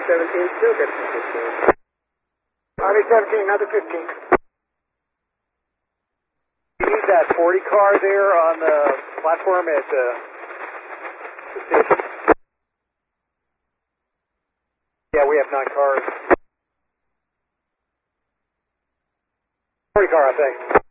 17, still get some 15. RV-17, another 15. You need that 40 car there on the platform at the station. Yeah, we have 9 cars. 40 car, I think.